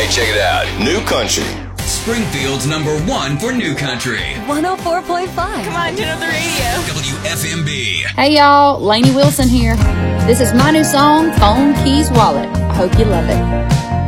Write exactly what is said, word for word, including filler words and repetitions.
Hey, check it out. New Country. Springfield's number one for New Country. one oh four point five. Come on, turn up the radio. W F M B. Hey y'all, Lainey Wilson here. This is my new song, Phone Keys Wallet. I hope you love it.